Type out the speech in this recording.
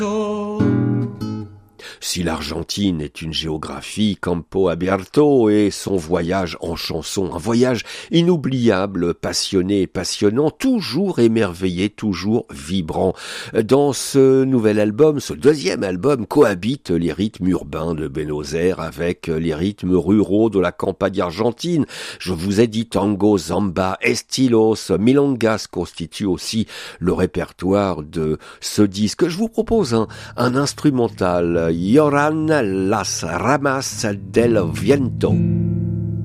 Si l'Argentine est une géographie, Campo Abierto est son voyage en chanson, un voyage inoubliable, passionné et passionnant, toujours émerveillé, toujours vibrant. Dans ce nouvel album, ce deuxième album, cohabitent les rythmes urbains de Buenos Aires avec les rythmes ruraux de la campagne argentine. Je vous ai dit tango, samba, estilos, milongas constituent aussi le répertoire de ce disque. Je vous propose un instrumental, Lloran las ramas del viento.